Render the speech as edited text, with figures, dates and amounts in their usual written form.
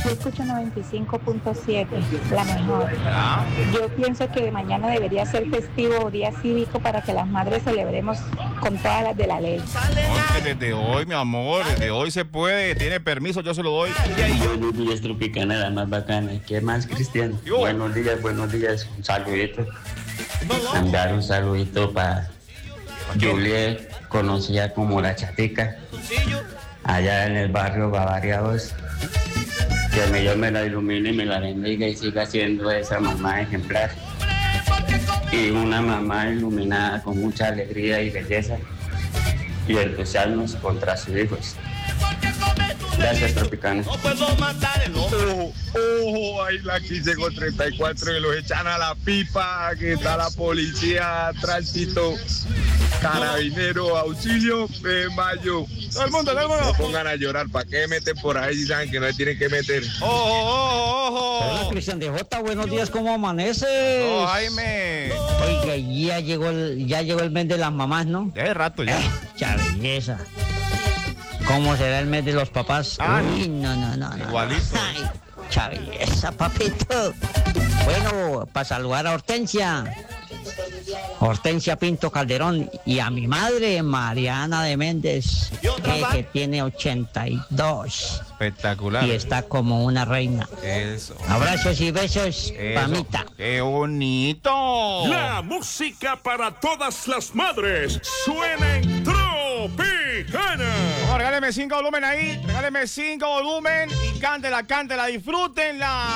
Yo escucho 95.7, la mejor. ¿Ah? Yo pienso que mañana debería ser festivo o día cívico para que las madres celebremos con todas las de la ley. No, que desde hoy, mi amor, desde hoy se puede. Tiene permiso, yo se lo doy. Buenos días, Tropicana, la más bacana. ¿Qué más, Cristian? Yo. Buenos días. Un saludito. Mandar un saludito para Juliet, conocida como La Chatica, allá en el barrio Bavaria 2. Que Dios me la ilumine y me la bendiga y siga siendo esa mamá ejemplar. Y una mamá iluminada con mucha alegría y belleza y entusiasmo contra sus hijos. Gracias, Tropicana. Ojo, ahí la 15 con 34 que los echan a la pipa, que está la policía, tránsito, carabinero, auxilio, mayo. Todo el mundo. No pongan a llorar, ¿para qué meten por ahí si saben que no tienen que meter? ¡Ojo! Hola, Cristian de J, buenos días, ¿cómo amaneces? ¡Oh, Jaime! Oiga, ya llegó el mes de las mamás, ¿no? Ya de rato ya. ¡Cha belleza! ¿Cómo será el mes de los papás? Ah, Uy, no. igualito. Ay, cha belleza, papito. Bueno, para saludar a Hortensia Pinto Calderón y a mi madre, Mariana de Méndez, que tiene 82 Espectacular. y está como una reina. Eso. Abrazos y besos, mamita. ¡Qué bonito! La música para todas las madres suena en Tropicana. Regáleme 5 volumen ahí, regáleme 5 volumen y cántela, disfrútenla.